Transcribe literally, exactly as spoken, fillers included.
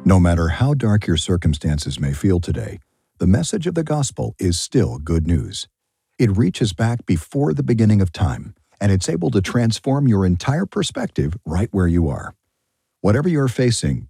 No matter how dark your circumstances may feel today, the message of the gospel is still good news. It reaches back before the beginning of time, and it's able to transform your entire perspective right where you are. Whatever you're facing,